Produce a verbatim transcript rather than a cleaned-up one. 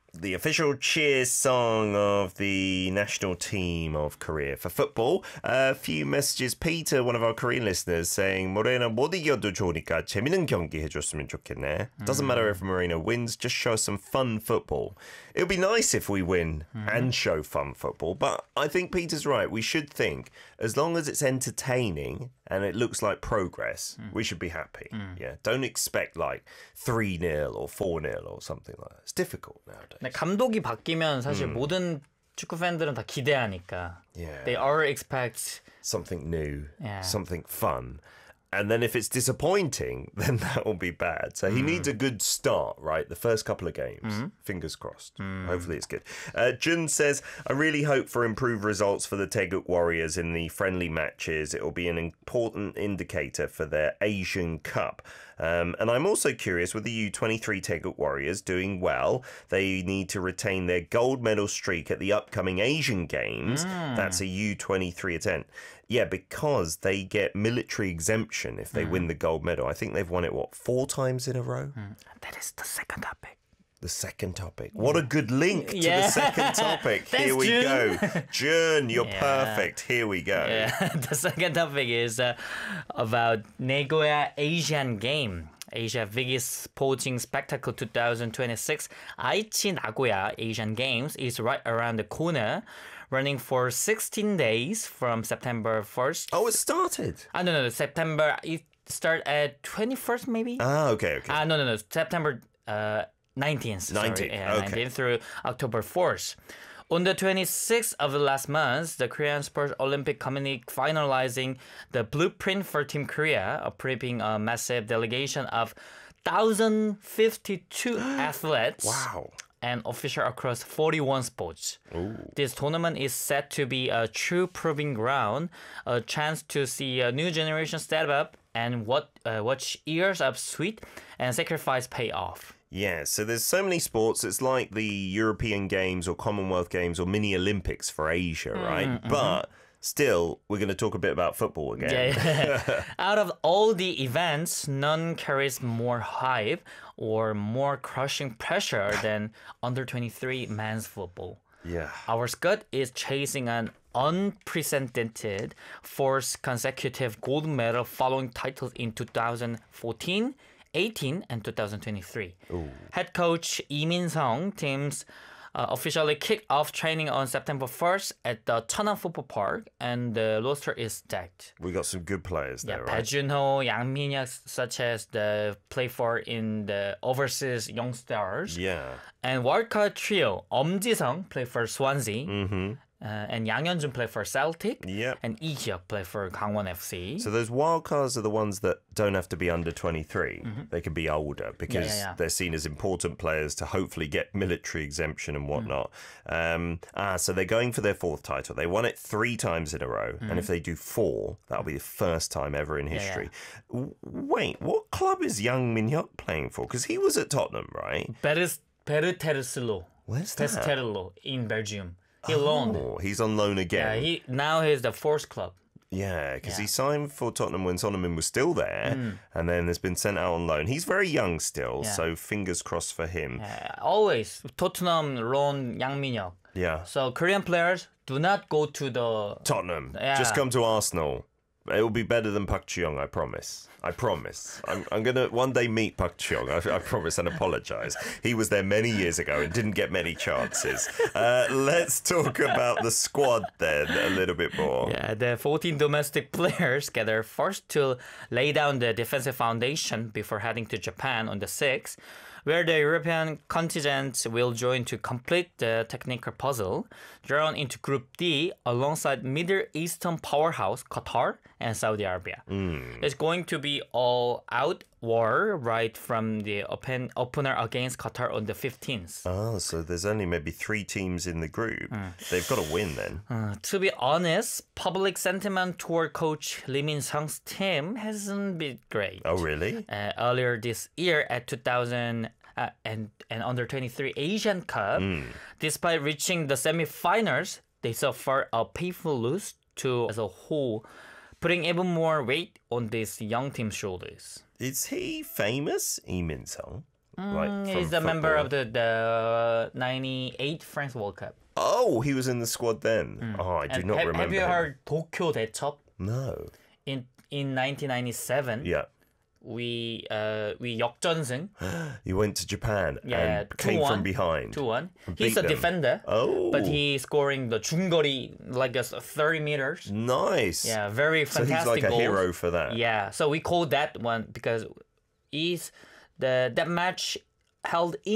the official cheer song of the national team of Korea for football. A few messages. Peter, one of our Korean listeners, saying Moreno 못 이겨도 좋으니까 재밌는 경기 해줬으면 좋겠네. Doesn't matter if Moreno wins, just show us some fun football. It would be nice if we win mm-hmm. and show fun football, but I think Peter's right. We should think, as long as it's entertaining and it looks like progress, mm. we should be happy. Mm. Yeah, don't expect like three nil or four nil or something like that. It's difficult nowadays. 네, 감독이 바뀌면 사실 음. 모든 축구 팬들은 다 기대하니까. Yeah. They all expect something new, yeah. something fun. And then if it's disappointing, then that will be bad. So he mm. needs a good start, right? The first couple of games. Mm. Fingers crossed. Mm. Hopefully it's good. Uh, Jun says, I really hope for improved results for the Taeguk Warriors in the friendly matches. It will be an important indicator for their Asian Cup. Um, and I'm also curious, with the U twenty-three Taeguk Warriors doing well, they need to retain their gold medal streak at the upcoming Asian Games. Mm. That's a U twenty-three event. Yeah, because they get military exemption if they mm. win the gold medal. I think they've won it, what, four times in a row? Mm. That is the second topic. The second topic. What a good link to yeah. the second topic. Thanks, Here we Jun. go. Jun, you're yeah. perfect. Here we go. Yeah. The second topic is uh, about Nagoya Asian Game. Asia biggest sporting spectacle twenty twenty-six. Aichi Nagoya Asian Games is right around the corner, running for sixteen days from September first. Oh, it started? Ah, no, no, no. September, it start at twenty-first maybe? Ah, okay, okay. Ah, no, no, no. September uh, nineteenth. nineteenth, yeah, okay. nineteenth through October fourth. On the twenty-sixth of the last month, the Korean Sports Olympic Committee finalizing the blueprint for Team Korea, approving a massive delegation of one thousand fifty-two athletes. Wow. And officials across forty-one sports. Ooh. This tournament is set to be a true proving ground, a chance to see a new generation step up and what uh, watch years of sweat and sacrifice pay off. Yeah, so there's so many sports. It's like the European Games or Commonwealth Games or mini Olympics for Asia, right? Mm-hmm. But still, we're going to talk a bit about football again. Yeah, yeah. Out of all the events, none carries more hype or more crushing pressure than under twenty-three men's football. Yeah. Our squad is chasing an unprecedented fourth consecutive gold medal following titles in two thousand fourteen, eighteen, and two thousand twenty-three. Ooh. Head coach Lee Min-sung teams uh, officially kicked off training on September first at the Cheonan Football Park, and the roster is stacked. We got some good players there, yeah, right? Bae Junho, Yang Min-hyuk, such as the play for in the overseas Young Stars. Yeah. And wildcard trio, Om Ji-sung play for Swansea. Mm-hmm. Uh, and Yang Yeon-jun play for Celtic. Yep. And Lee Hyuk play for Gangwon F C. So those wild cards are the ones that don't have to be under twenty-three. Mm-hmm. They can be older because yeah, yeah, yeah. they're seen as important players to hopefully get military exemption and whatnot. Mm. Um, ah, so they're going for their fourth title. They won it three times in a row. Mm. And if they do four, that'll be the first time ever in history. Yeah, yeah. Wait, what club is Yang Min-hyuk playing for? Because he was at Tottenham, right? Beres, Bereterslo. Where's that? Bereterslo in Belgium. He oh, loaned. He's on loan again. Yeah, he now he's the fourth club. Yeah, because yeah. he signed for Tottenham when Sonneman was still there, mm. and then has been sent out on loan. He's very young still, yeah. so fingers crossed for him. Yeah, always Tottenham loan Yang Min-hyuk. Yeah. So Korean players do not go to the Tottenham. Yeah. Just come to Arsenal. It will be better than Park Ji-young, I promise. I promise. I'm, I'm going to one day meet Park Ji-young, I, I promise, and apologise. He was there many years ago and didn't get many chances. Uh, let's talk about the squad then a little bit more. Yeah, the fourteen domestic players gather first to lay down the defensive foundation before heading to Japan on the sixth, where the European contingent will join to complete the technical puzzle, drawn into Group D alongside Middle Eastern powerhouse Qatar and Saudi Arabia. Mm. It's going to be all-out war right from the open opener against Qatar on the fifteenth. Oh, so there's only maybe three teams in the group. Mm. They've got to win then. Uh, to be honest, public sentiment toward coach Lee Min-sung's team hasn't been great. Oh, really? Uh, earlier this year at two thousand uh, and, and under twenty-three Asian Cup, mm. despite reaching the semi-finals, they suffered a painful loss to as a whole, putting even more weight on this young team's shoulders. Is he famous, Lee Min-sung? Like Mm, from he's a member football? of the, the ninety-eight France World Cup. Oh, he was in the squad then. Oh, I do And not have, remember. have you him. heard Tokyo 대첩? No. In in nineteen ninety-seven, Yeah. we uh we 역전승 You went to Japan Yeah, and came two one. from behind. two one. beat He's a them. defender, Oh. but he's scoring the 중거리 like a thirty meters. Nice. Yeah, very So fantastic he's like a goals. hero for that. Yeah, so we call that one because is the that match held